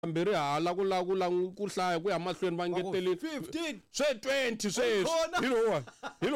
mbirhi hala ku hlaya ku ya mahlweni va ngetelini 15 se 20 se hilo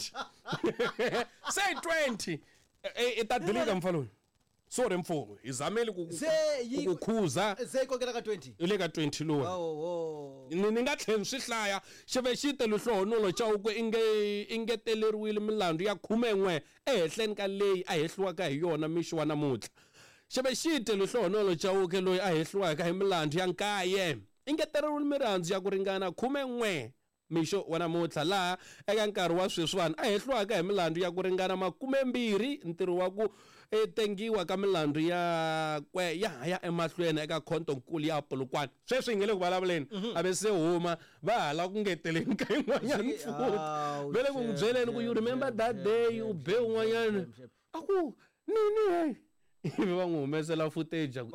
20 se 20 ta delete mfaloni sorry mfumo izameli ukukhuza se kokela ka 20 ile ka 20 lo ni nga tlhela swi hlaya xeve xitelo hlohonolo cha ku ingeteleriwile milandzu ya 11 ehenhleni ka leyi a hehliwaka hi yona mixo wa namuntlha xeve xitelo hlohonolo cha uke loyi a hehliwaka hi milandzu ya 9 ingeteleriwile milandzu ya ku ringana 11 mixo wa namuntlha laha eka nkarhi wa sweswiwani a hehliwaka hi milandzu ya ku ringana 20 ntirho wa ku tengiwa ka milandzu ya haya emahlweni eka khontonkulu ya Polokwane sweswi ngele ku vulavuleni a ve se huma va hala ku ngeteleni ka yin'wanyana mfumo vele ku n'wi byeleni ku you remember that day u be un'wanyana a ku nini ivi va n'wi humesela footage ya ku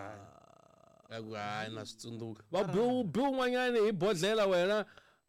aku hayi na switsundzuka va be un'wanyana hi bodlela wena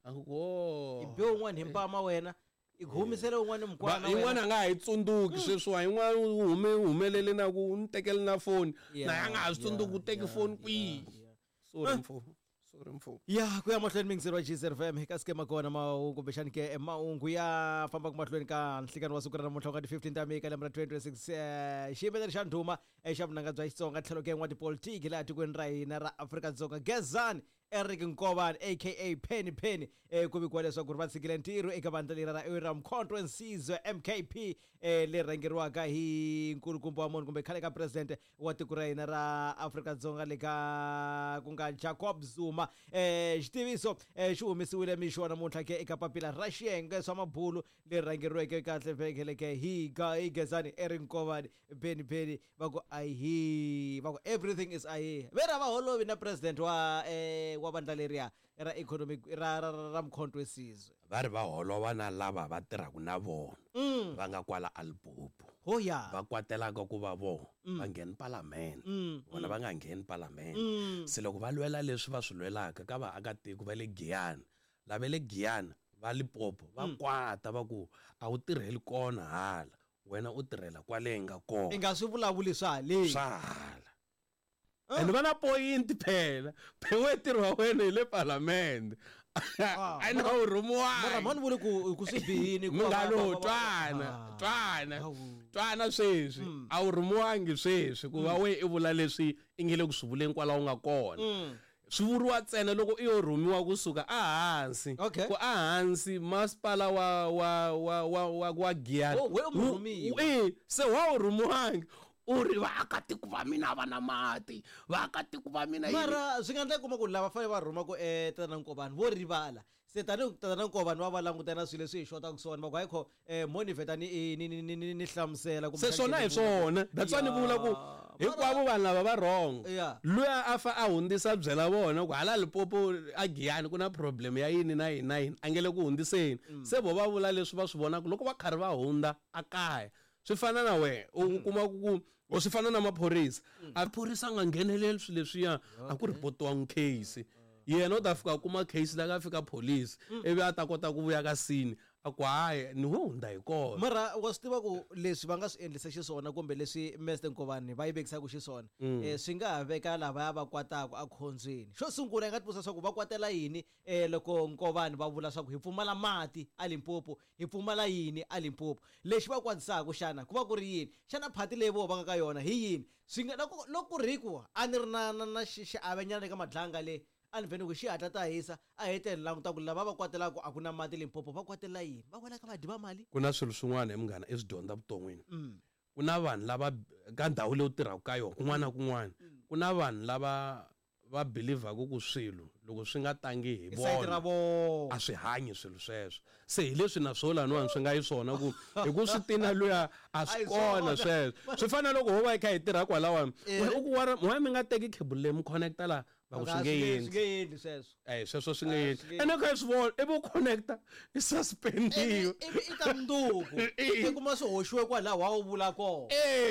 i be un'wana hi mpama wena ikuhumisele un'wana mkwana yin'wana nga ha yi tsundzuki sweswiwa yin'wana humelele na ku ni tekele na foni na ya nga ha swi tsundzuki u teki foni kwihi sorry mfumo ya ku ya mahlweni mingiseriwa GSFM eka skema kona mahungu bexani ke mahungu ya famba ku mahlweni ka nhlikani wa siku ra namuntlha ka 15 ta May ka lembe ra 2026 xiyimbeleri xa ndhuma xa vunanga bya Xitsonga tlhelo ke n'watipolitiki laha tikweni ra hina ra Afrika-Dzonga Gezani Eric Nkovani aka Penny ku vikiwa leswaku va tshikile ntirho eka vandla leri ra Eram Khonto Nsizwe MKP leri rhangeriwaka hi nkulukumba wa munhu kumbe khale ka president wa tiko ra hina ra Afrika-Dzonga le ka ku nga Jacob Zuma xitiviso xi humesiwile mixo namuntlha ke eka papila ra xiyenge swa mabulu leri rhangeriweke kahle vekeleke hi Gezani Eric Nkovani Penny va ku everything is vera va holovi na president wa vandla leriya ra economic ra Mkhonto Wesizwe va ri va holova na lava va tirhaka na vona va nga kwala Albopo va kwatelaka ku va vona va ngheni palamende vona va nga ngheni palamende se loko va lwela leswi va swi lwelaka ka vaakatiko va le Giyani lava le Giyani va Limpopo va kwata va ku a wu tirheli kona hala wena u tirhela kwale nga kona i nga swi vulavuli swa hala and vana point phela phewe tirho wa wena hi le palamende I know rumowa mara mani vule ku swibihini ku ngalo twana sweswi a wu rumowangi sweswi ku va we i vula leswi i ngele ku swivuleni kwala u nga kona swi vuriwa ntsena loko i yo rhumiwa kusuka ehansi ku ehansi masipala wa Giyani se wa rhumiwangi uri vaakatiko va mina va na mati vaakatiko va mina mara swi nga endla kuma ku lava fane va rhuma ku Tatana Nkovani vo rivala se Tatana Nkovani va va langutana swilo leswi hi xota ku swona va ku hayikho moniveta ni hlamusela se swona hi swona that's why ni vula ku hinkwavo vanhu lava va wrong luya a fa a hundzisa byela vona ku hala Limpopo a Giyani ku na problem ya yini na yini a nge le ku hundziseni se vo va vula leswi va swi vonaka loko va karhi va hundza a kaya swi fana na we u kuma ku swi fana na maphorisa maphorisa nga ngheneleli swilo leswiya a ku ripotiwa case yena u ta fika kuma case la ka fika police ivi a ta kota ku vuya ka scene a ku hayi ni wo hunda hi kona mara wa swi tiva ku leswi va nga swi endlisa xiswona kumbe leswi Mr Nkovani va yi vekisaka xiswona swi nga ha veka lava va kwataka a khondzweni xo sungula i nga twisisa swa ku va kwatela yini loko Nkovani va vula swa ku hi pfumala mati a Limpopo hi pfumala yini a Limpopo lexi va kwatisaka xana ku va ku ri yini xana phati leyi vo va ka yona hi yini swi nga loko ri ku a ni ri na xiavenyana eka madlanga le a ni veni ku xi hatla ta hisa a hetela languta ku lava va kwatelaka a ku na mati Limpopo va kwatela yini va kwela ka vadiva mali ku na swilo swin'wana munghana i swi dyondza vuton'wini ku na vanhu lava ka ndhawu leyi u tirhaka ka yona kun'wana na kun'wana ku na vanhu lava va believaku ku swilo loko swi nga tangi hi vona a swi hanyi swilo sweswo se hi leswi na swo laniwani swi nga yi swona ku hi ku swi tina luya a swi kona sweswo swi fana loko ho va hi kha hi tirha kwalawani why mi nga teki cable leyi mi connecta laha va ku swi nge endli sweswo swi nge endli ene kha hi swi vona ivi u connecta i suspendiwa i ta nduku i kuma swi hoxiwe kwalaha wa u vula kona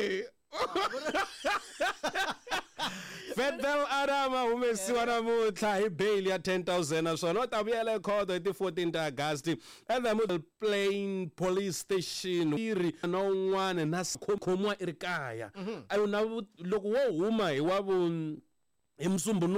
Federal Arama humesiwa namuntlha hi bail ya 10,000 naswona u ta vuyela ekhoto hi ti 14 ta August at the Middle Plain Police Station iri na un'wana na khomiwa i ri kaya loko wo huma hi Musumbhunuku